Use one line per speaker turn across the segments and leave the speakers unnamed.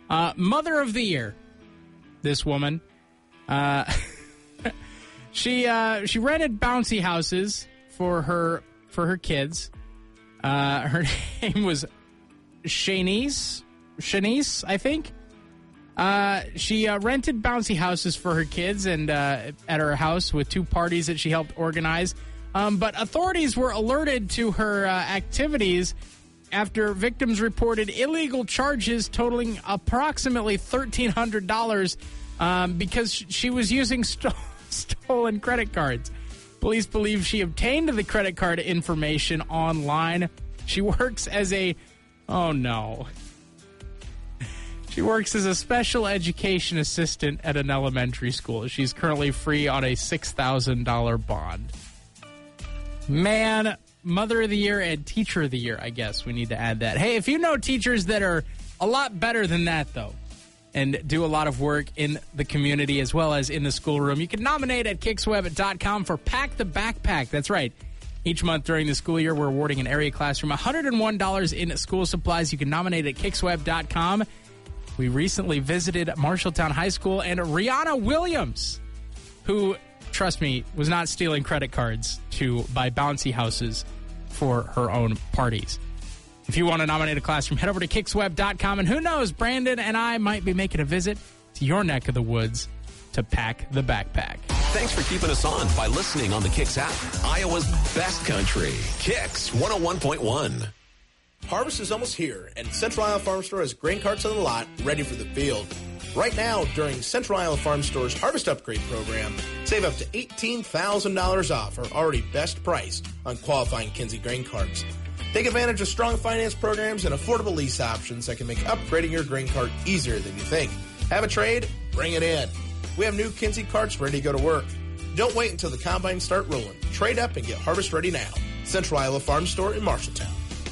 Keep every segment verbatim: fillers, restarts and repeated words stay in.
Uh, Mother of the Year, this woman. Uh, she uh, she rented bouncy houses for her for her kids. Uh, her name was Shanice, Shanice, I think. Uh, she uh, rented bouncy houses for her kids and uh, at her house with two parties that she helped organize. Um, but authorities were alerted to her uh, activities after victims reported illegal charges totaling approximately thirteen hundred dollars um, because she was using st- stolen credit cards. Police believe she obtained the credit card information online. She works as a... Oh, no. She works as a special education assistant at an elementary school. She's currently free on a six thousand dollars bond. Man, Mother of the Year and Teacher of the Year, I guess we need to add that. Hey, if you know teachers that are a lot better than that, though, and do a lot of work in the community as well as in the schoolroom, you can nominate at kicks web dot com for Pack the Backpack. That's right. Each month during the school year, we're awarding an area classroom one hundred one dollars in school supplies. You can nominate at kicks web dot com. We recently visited Marshalltown High School, and Rihanna Williams, who, trust me, was not stealing credit cards to buy bouncy houses for her own parties. If you want to nominate a classroom, head over to kicks web dot com. And who knows, Brandon and I might be making a visit to your neck of the woods to pack the backpack.
Thanks for keeping us on by listening on the Kicks app. Iowa's best country. Kicks one oh one point one.
Harvest is almost here, and Central Iowa Farm Store has grain carts on the lot ready for the field. Right now, during Central Iowa Farm Store's Harvest Upgrade Program, save up to eighteen thousand dollars off our already best price on qualifying Kinsey grain carts. Take advantage of strong finance programs and affordable lease options that can make upgrading your grain cart easier than you think. Have a trade? Bring it in. We have new Kinsey carts ready to go to work. Don't wait until the combines start rolling. Trade up and get harvest ready now. Central Iowa Farm Store in Marshalltown.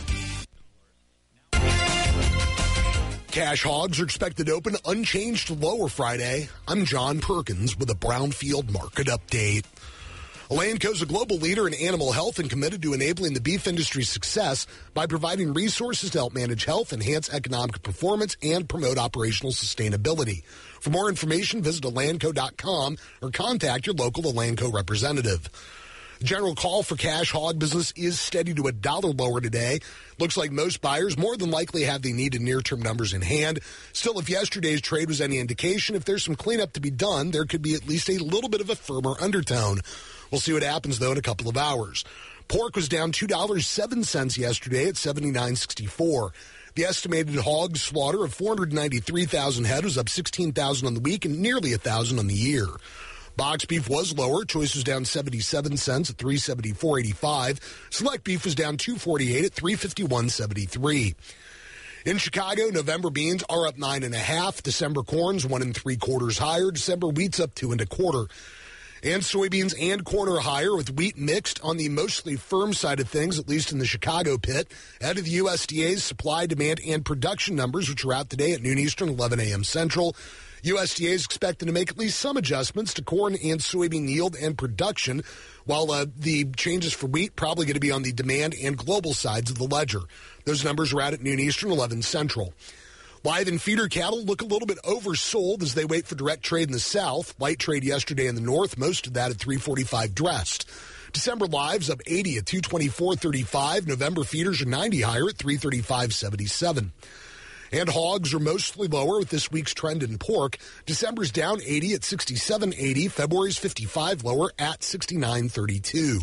Cash hogs are expected to open unchanged lower Friday. I'm John Perkins with a Brownfield Market Update. Elanco is a global leader in animal health and committed to enabling the beef industry's success by providing resources to help manage health, enhance economic performance, and promote operational sustainability. For more information, visit elanco dot com or contact your local Elanco representative. General call for cash hog business is steady to a dollar lower today. Looks like most buyers more than likely have the needed near-term numbers in hand. Still, if yesterday's trade was any indication, if there's some cleanup to be done, there could be at least a little bit of a firmer undertone. We'll see what happens, though, in a couple of hours. Pork was down two dollars and seven cents yesterday at seventy-nine sixty-four. The estimated hog slaughter of four hundred ninety-three thousand head was up sixteen thousand on the week and nearly one thousand on the year. Box beef was lower. Choice was down seventy-seven cents at three seventy-four eighty-five. Select beef was down two forty-eight at three fifty-one seventy-three. In Chicago, November beans are up nine and a half. December corn's one and three quarters higher. December wheat's up two and a quarter. And soybeans and corn are higher, with wheat mixed on the mostly firm side of things, at least in the Chicago pit. Ahead of the U S D A's supply, demand, and production numbers, which are out today at noon Eastern, eleven a.m. Central. U S D A is expected to make at least some adjustments to corn and soybean yield and production, while uh, the changes for wheat probably going to be on the demand and global sides of the ledger. Those numbers are out at noon Eastern, eleven Central. Live and feeder cattle look a little bit oversold as they wait for direct trade in the south. Light trade yesterday in the north, most of that at three forty-five dressed. December lives up eighty at two twenty-four thirty-five. November feeders are ninety higher at three thirty-five seventy-seven. And hogs are mostly lower with this week's trend in pork. December's down eighty at sixty-seven eighty. February's fifty-five lower at sixty-nine thirty-two.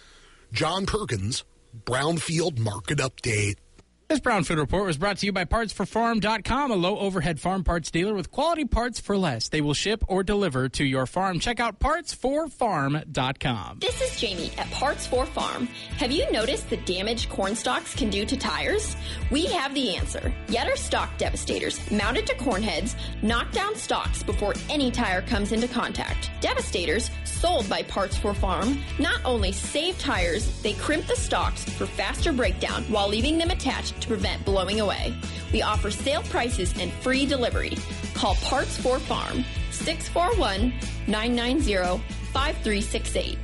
John Perkins, Brownfield Market Update.
This Brown Food Report was brought to you by parts for farm dot com, a low-overhead farm parts dealer with quality parts for less. They will ship or deliver to your farm. Check out parts for farm dot com.
This is Jamie at Parts for Farm. Have you noticed the damage corn stalks can do to tires? We have the answer. Yetter Stock Devastators, mounted to corn heads, knock down stalks before any tire comes into contact. Devastators, sold by Parts for Farm, not only save tires, they crimp the stalks for faster breakdown while leaving them attached to prevent blowing away. We offer sale prices and free delivery. Call Parts for Farm, six four one, nine nine zero, five three six eight.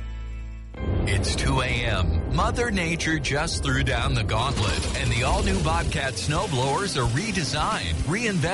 It's two a.m. Mother Nature just threw down the gauntlet, and the all-new Bobcat snowblowers are redesigned, reinvented,